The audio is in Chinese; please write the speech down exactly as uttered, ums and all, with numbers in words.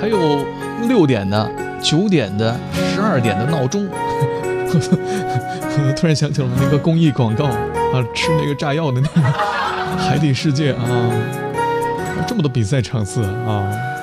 还有六点的、九点的、十二点的闹钟。我突然想起了那个公益广告啊，吃那个炸药的那个海底世界啊，这么多比赛场次啊。